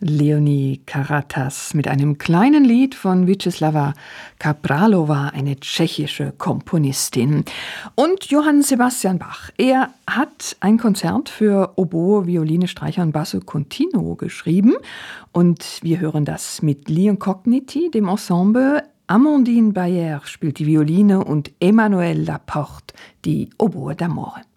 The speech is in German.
Leonie Karatas mit einem kleinen Lied von Vítězslava Kapralova, eine tschechische Komponistin. Und Johann Sebastian Bach, er hat ein Konzert für Oboe, Violine, Streicher und Basso Continuo geschrieben. Und wir hören das mit Leon Cogniti, dem Ensemble. Amandine Bayer spielt die Violine und Emmanuel Laporte die Oboe d'Amore.